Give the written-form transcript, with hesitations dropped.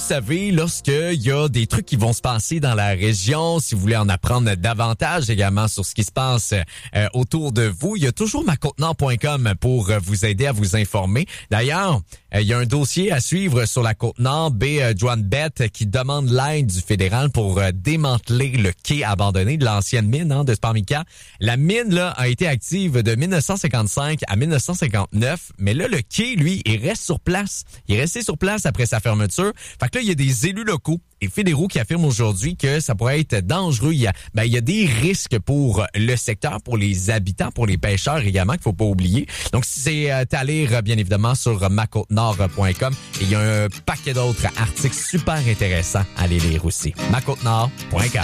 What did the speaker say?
savez, lorsqu'il y a des trucs qui vont se passer dans la région, si vous voulez en apprendre davantage également sur ce qui se passe autour de vous, il y a toujours macotenord.com pour vous aider à vous informer. D'ailleurs, il y a un dossier à suivre sur la Côte-Nord, Joan Bett, qui demande l'aide du fédéral pour démanteler le quai abandonné de l'ancienne mine de Sparmica. La mine là a été active de 1955 à 1959, mais là, le quai, lui, il reste sur place. Il est resté sur place après sa fermeture. Fait que là, il y a des élus locaux et fédéraux qui affirment aujourd'hui que ça pourrait être dangereux. Il y a des risques pour le secteur, pour les habitants, pour les pêcheurs également, qu'il faut pas oublier. Donc, c'est à lire, bien évidemment, sur macotenord.com. Et il y a un paquet d'autres articles super intéressants à aller lire aussi. macotenord.com.